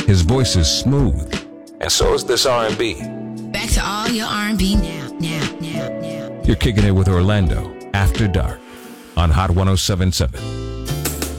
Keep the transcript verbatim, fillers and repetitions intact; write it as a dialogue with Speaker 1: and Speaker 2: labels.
Speaker 1: His voice is smooth, and so is this R and B.
Speaker 2: Back to all your R and B now, now, now, now.
Speaker 1: You're kicking it with Orlando After Dark on Hot one oh seven point seven.